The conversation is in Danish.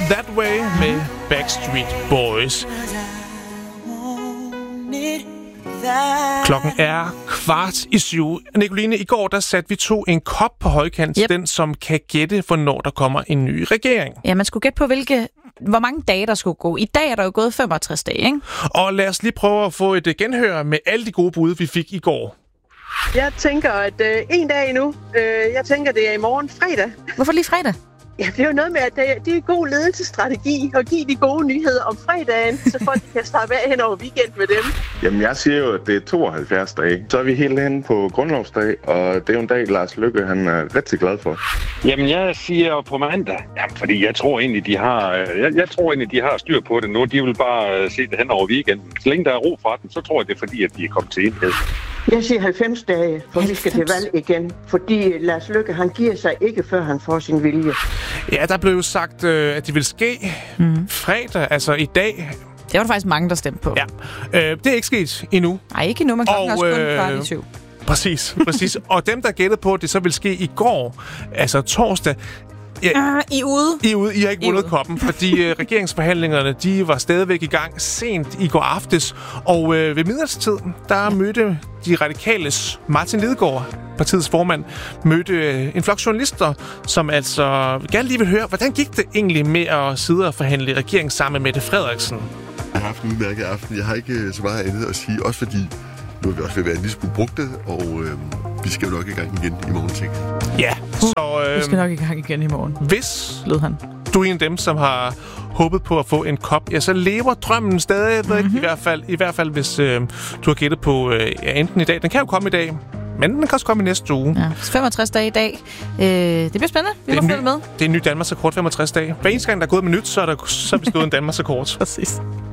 That Way med Backstreet Boys. Klokken er 6:15. Nicoline, i går der satte vi en kop på højkant til den, som kan gætte, hvornår der kommer en ny regering. Ja, man skulle gætte på, hvor mange dage der skulle gå. I dag er der jo gået 65 dage, ikke? Og lad os lige prøve at få et genhør med alle de gode bud, vi fik i går. Jeg tænker, at en dag endnu. Jeg tænker, det er i morgen fredag. Hvorfor lige fredag? Ja, det er jo noget med, at det er god ledelsesstrategi at give de gode nyheder om fredagen, så folk kan starte af hen over weekend med dem. Jamen, jeg siger jo, at det er 72 dage. Så er vi helt henne på grundlovsdag, og det er jo en dag, Lars Løkke han er rigtig glad for. Jamen, jeg siger på mandag. Jamen, fordi jeg tror egentlig, de har styr på det nu. De vil bare se det hen over weekenden. Så længe der er ro fra den, så tror jeg, det er fordi, at de er kommet til enhed. Jeg siger 90 dage, for vi skal til valg igen. Fordi Lars Løkke, han giver sig ikke, før han får sin vilje. Ja, der blev jo sagt, at det vil ske fredag, altså i dag. Det var der faktisk mange, der stemte på. Ja, det er ikke sket endnu. Nej, ikke endnu, men klokken også kun 7. Præcis. Og dem, der gættede på, at det så vil ske i går, altså torsdag, I er ude. I har ikke vundet koppen, fordi regeringsforhandlingerne, de var stadigvæk i gang sent i går aftes. Og ved midnatstid, der mødte de radikales Martin Lidegaard, partiets formand, mødte en flok journalister, som altså gerne lige vil høre, hvordan gik det egentlig med at sidde og forhandle regering sammen med Mette Frederiksen? Jeg har haft en udmærket aften. Jeg har ikke så meget andet at sige, også fordi nu er vi også ved at være en lille smule brugte, og vi skal jo nok i gang igen i morgen, tænker jeg. Ja, så vi skal nok i gang igen i morgen. Hvis lød han. Du er en af dem, som har håbet på at få en kop, ja, så lever drømmen stadig, i hvert fald hvis du har gættet på enten i dag. Den kan jo komme i dag, men den kan også komme i næste uge. Ja, 65 dage i dag. Det bliver spændende. Vi må følge med. Det er en ny Danmarksrekord, 65 dage. Hver eneste gang, der er gået med nyt, så er vi stået en Danmarksrekord. Præcis.